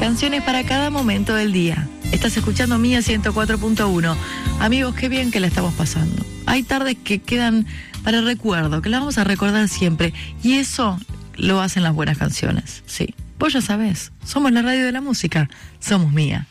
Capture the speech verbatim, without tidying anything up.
Canciones para cada momento del día. Estás escuchando Mía ciento cuatro punto uno. Amigos, qué bien que la estamos pasando. Hay tardes que quedan para el recuerdo, que las vamos a recordar siempre. Y eso lo hacen las buenas canciones, sí. Vos ya sabés, somos la radio de la música, somos Mía.